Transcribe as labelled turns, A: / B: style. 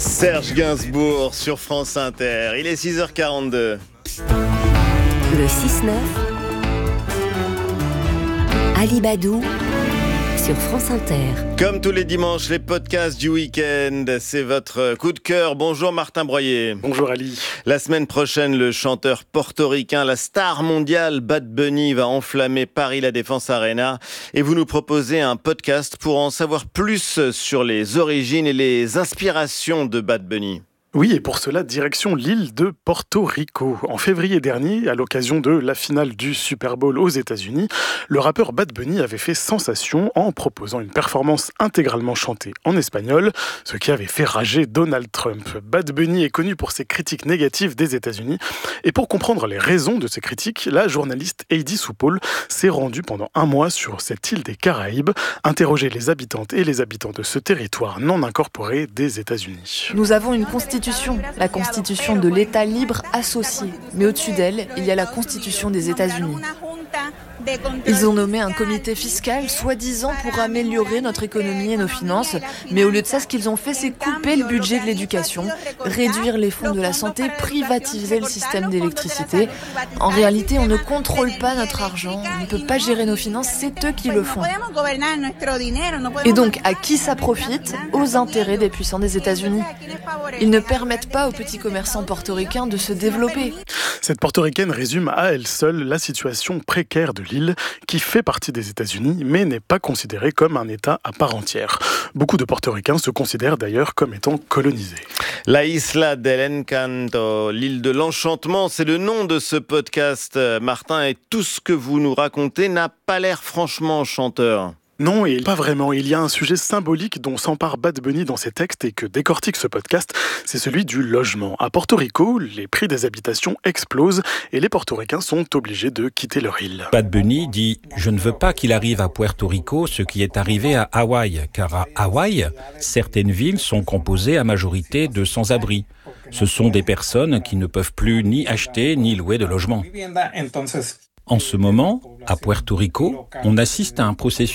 A: Serge Gainsbourg sur France Inter. Il est 6h42.
B: Le 6-9, Ali Badou sur France Inter.
A: Comme tous les dimanches, les podcasts du week-end, c'est votre coup de cœur. Bonjour Martin Broyer.
C: Bonjour Ali.
A: La semaine prochaine, le chanteur portoricain, la star mondiale Bad Bunny va enflammer Paris La Défense Arena. Et vous nous proposez un podcast pour en savoir plus sur les origines et les inspirations de Bad Bunny.
C: Oui, et pour cela, direction l'île de Porto Rico. En février dernier, à l'occasion de la finale du Super Bowl aux États-Unis, le rappeur Bad Bunny avait fait sensation en proposant une performance intégralement chantée en espagnol, ce qui avait fait rager Donald Trump. Bad Bunny est connu pour ses critiques négatives des États-Unis, et pour comprendre les raisons de ces critiques, la journaliste Heidi Soupaul s'est rendue pendant un mois sur cette île des Caraïbes, interroger les habitantes et les habitants de ce territoire non incorporé des États-Unis.
D: Nous avons une constitution, la constitution de l'État libre associé. Mais au-dessus d'elle, il y a la constitution des États-Unis. Ils ont nommé un comité fiscal, soi-disant pour améliorer notre économie et nos finances. Mais au lieu de ça, ce qu'ils ont fait, c'est couper le budget de l'éducation, réduire les fonds de la santé, privatiser le système d'électricité. En réalité, on ne contrôle pas notre argent, on ne peut pas gérer nos finances, c'est eux qui le font. Et donc, à qui ça profite ? Aux intérêts des puissants des États-Unis. Ils ne permettent pas aux petits commerçants portoricains de se développer.
C: Cette portoricaine résume à elle seule la situation précaire de l'île, qui fait partie des États-Unis, mais n'est pas considérée comme un État à part entière. Beaucoup de portoricains se considèrent d'ailleurs comme étant colonisés.
A: La Isla del Encanto, l'île de l'enchantement, c'est le nom de ce podcast, Martin, et tout ce que vous nous racontez n'a pas l'air franchement chanteur.
C: Non, et pas vraiment. Il y a un sujet symbolique dont s'empare Bad Bunny dans ses textes et que décortique ce podcast, c'est celui du logement. À Porto Rico, les prix des habitations explosent et les portoricains sont obligés de quitter leur île.
E: Bad Bunny dit « Je ne veux pas qu'il arrive à Puerto Rico ce qui est arrivé à Hawaï, car à Hawaï, certaines villes sont composées à majorité de sans-abri. Ce sont des personnes qui ne peuvent plus ni acheter ni louer de logement. » En ce moment, à Puerto Rico, on assiste à un processus